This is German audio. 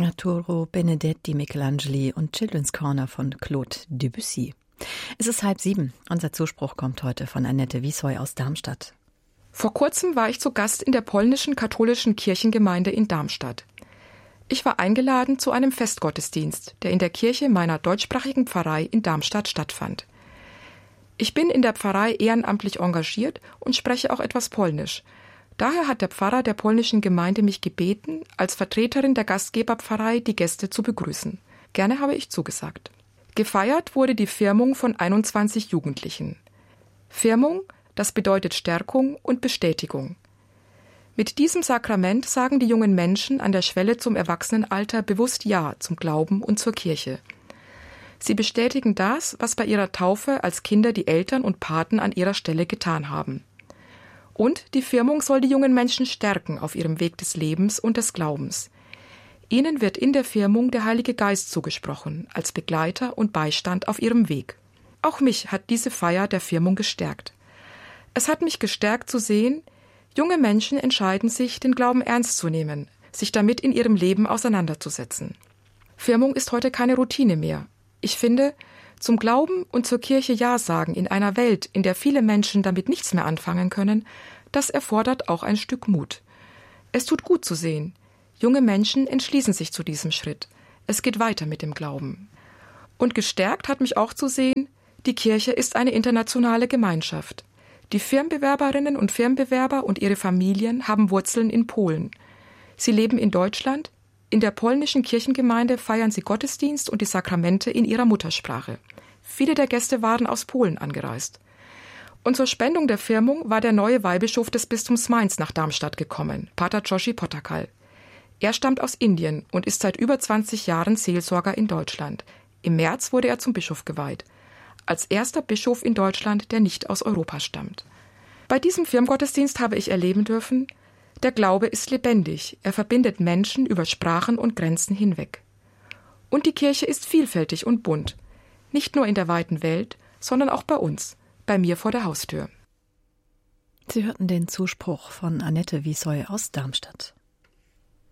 Arturo Benedetti Michelangeli und Children's Corner von Claude Debussy. Es ist 6:30. Unser Zuspruch kommt heute von Annette Wiesheu aus Darmstadt. Vor kurzem war ich zu Gast in der polnischen katholischen Kirchengemeinde in Darmstadt. Ich war eingeladen zu einem Festgottesdienst, der in der Kirche meiner deutschsprachigen Pfarrei in Darmstadt stattfand. Ich bin in der Pfarrei ehrenamtlich engagiert und spreche auch etwas Polnisch. Daher hat der Pfarrer der polnischen Gemeinde mich gebeten, als Vertreterin der Gastgeberpfarrei die Gäste zu begrüßen. Gerne habe ich zugesagt. Gefeiert wurde die Firmung von 21 Jugendlichen. Firmung, das bedeutet Stärkung und Bestätigung. Mit diesem Sakrament sagen die jungen Menschen an der Schwelle zum Erwachsenenalter bewusst Ja zum Glauben und zur Kirche. Sie bestätigen das, was bei ihrer Taufe als Kinder die Eltern und Paten an ihrer Stelle getan haben. Und die Firmung soll die jungen Menschen stärken auf ihrem Weg des Lebens und des Glaubens. Ihnen wird in der Firmung der Heilige Geist zugesprochen, als Begleiter und Beistand auf ihrem Weg. Auch mich hat diese Feier der Firmung gestärkt. Es hat mich gestärkt zu sehen, junge Menschen entscheiden sich, den Glauben ernst zu nehmen, sich damit in ihrem Leben auseinanderzusetzen. Firmung ist heute keine Routine mehr. Ich finde, zum Glauben und zur Kirche Ja sagen in einer Welt, in der viele Menschen damit nichts mehr anfangen können, das erfordert auch ein Stück Mut. Es tut gut zu sehen. Junge Menschen entschließen sich zu diesem Schritt. Es geht weiter mit dem Glauben. Und gestärkt hat mich auch zu sehen, die Kirche ist eine internationale Gemeinschaft. Die Firmenbewerberinnen und Firmenbewerber und ihre Familien haben Wurzeln in Polen. Sie leben in Deutschland. In der polnischen Kirchengemeinde feiern sie Gottesdienst und die Sakramente in ihrer Muttersprache. Viele der Gäste waren aus Polen angereist. Und zur Spendung der Firmung war der neue Weihbischof des Bistums Mainz nach Darmstadt gekommen, Pater Joshi Pottakal. Er stammt aus Indien und ist seit über 20 Jahren Seelsorger in Deutschland. Im März wurde er zum Bischof geweiht. Als erster Bischof in Deutschland, der nicht aus Europa stammt. Bei diesem Firmengottesdienst habe ich erleben dürfen, der Glaube ist lebendig, er verbindet Menschen über Sprachen und Grenzen hinweg. Und die Kirche ist vielfältig und bunt, nicht nur in der weiten Welt, sondern auch bei uns, bei mir vor der Haustür. Sie hörten den Zuspruch von Annette Wiesheu aus Darmstadt.